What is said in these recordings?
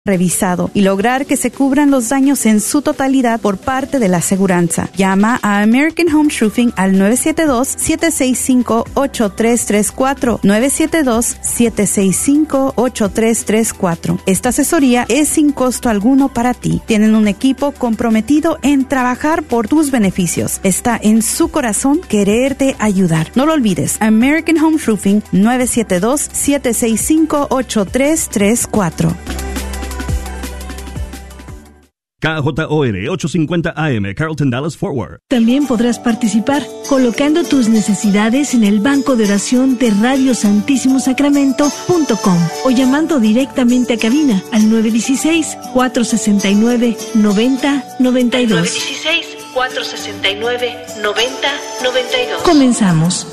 revisado y lograr que se cubran los daños en su totalidad por parte de la aseguranza. Llama a American Home Roofing al 972-765-8334. 972-765-8334. Esta asesoría es sin costo alguno para ti. Tienen un equipo comprometido en trabajar por tus beneficios. Está en su corazón quererte ayudar. No lo olvides. American Home Roofing 972-765-8334. KJOR 850 AM, Carlton Dallas Forward. También podrás participar colocando tus necesidades en el banco de oración de radiosantísimosacramento.com o llamando directamente a cabina al 916-469-9092. 916-469-9092. Comenzamos.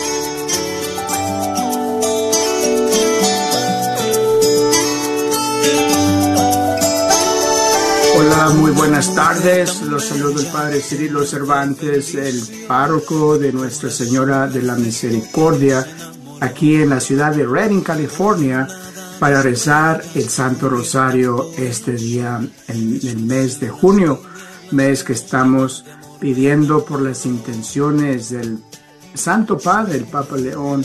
Hola, muy buenas tardes. Los saludo el Padre Cirilo Cervantes, el párroco de Nuestra Señora de la Misericordia, aquí en la ciudad de Redding, California, para rezar el Santo Rosario este día en el mes de junio, mes que estamos pidiendo por las intenciones del Santo Padre, el Papa León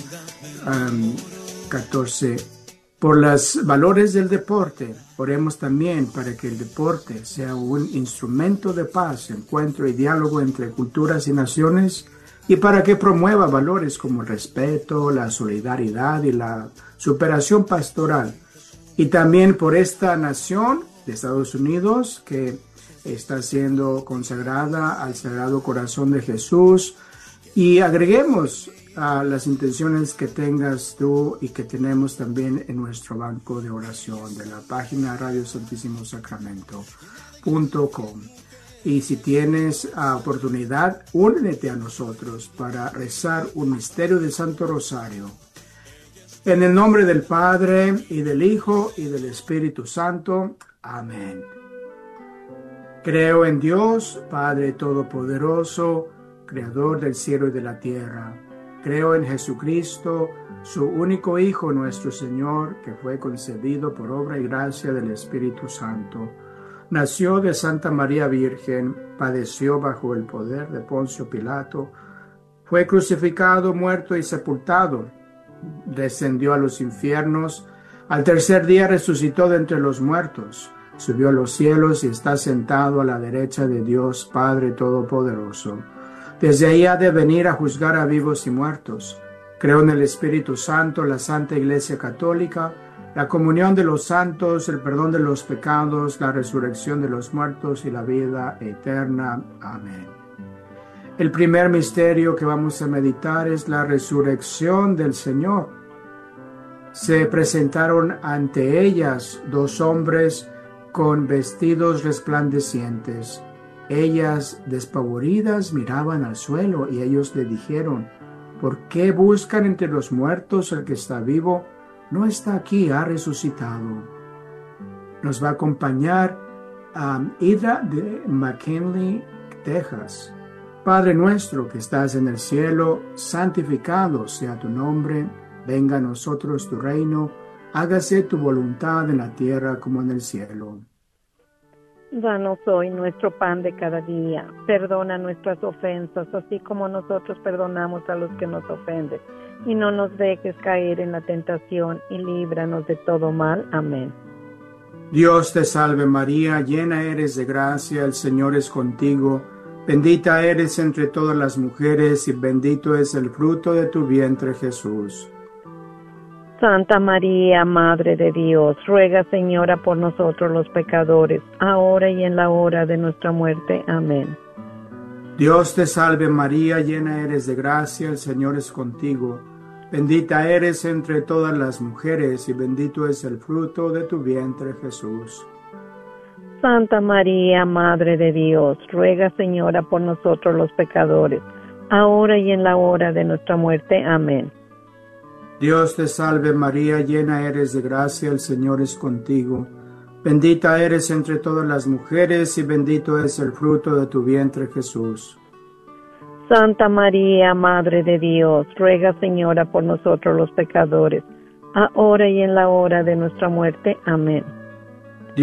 XIV, por los valores del deporte. Oremos también para que el deporte sea un instrumento de paz, encuentro y diálogo entre culturas y naciones, y para que promueva valores como el respeto, la solidaridad y la superación pastoral. Y también por esta nación de Estados Unidos que está siendo consagrada al Sagrado Corazón de Jesús, y agreguemos a las intenciones que tengas tú y que tenemos también en nuestro banco de oración de la página radiosantísimosacramento.com. Y si tienes oportunidad, únete a nosotros para rezar un misterio del Santo Rosario. En el nombre del Padre, y del Hijo, y del Espíritu Santo. Amén. Creo en Dios, Padre Todopoderoso, Creador del cielo y de la tierra. Creo en Jesucristo, su único Hijo, nuestro Señor, que fue concebido por obra y gracia del Espíritu Santo. Nació de Santa María Virgen, padeció bajo el poder de Poncio Pilato, fue crucificado, muerto y sepultado, descendió a los infiernos, al tercer día resucitó de entre los muertos, subió a los cielos y está sentado a la derecha de Dios Padre Todopoderoso. Desde ahí ha de venir a juzgar a vivos y muertos. Creo en el Espíritu Santo, la Santa Iglesia Católica, la comunión de los santos, el perdón de los pecados, la resurrección de los muertos y la vida eterna. Amén. El primer misterio que vamos a meditar es la resurrección del Señor. Se presentaron ante ellas dos hombres con vestidos resplandecientes. Ellas, despavoridas, miraban al suelo y ellos le dijeron: ¿por qué buscan entre los muertos al que está vivo? No está aquí, ha resucitado. Nos va a acompañar Ida de McKinley, Texas. Padre nuestro que estás en el cielo, santificado sea tu nombre. Venga a nosotros tu reino. Hágase tu voluntad en la tierra como en el cielo. Danos hoy nuestro pan de cada día. Perdona nuestras ofensas, así como nosotros perdonamos a los que nos ofenden. Y no nos dejes caer en la tentación, y líbranos de todo mal. Amén. Dios te salve María, llena eres de gracia, el Señor es contigo. Bendita eres entre todas las mujeres, y bendito es el fruto de tu vientre, Jesús. Santa María, Madre de Dios, ruega, Señora, por nosotros los pecadores, ahora y en la hora de nuestra muerte. Amén. Dios te salve María, llena eres de gracia, el Señor es contigo. Bendita eres entre todas las mujeres, y bendito es el fruto de tu vientre, Jesús. Santa María, Madre de Dios, ruega, Señora, por nosotros los pecadores, ahora y en la hora de nuestra muerte. Amén. Dios te salve María, llena eres de gracia, el Señor es contigo. Bendita eres entre todas las mujeres, y bendito es el fruto de tu vientre, Jesús. Santa María, Madre de Dios, ruega, Señora, por nosotros los pecadores, ahora y en la hora de nuestra muerte. Amén.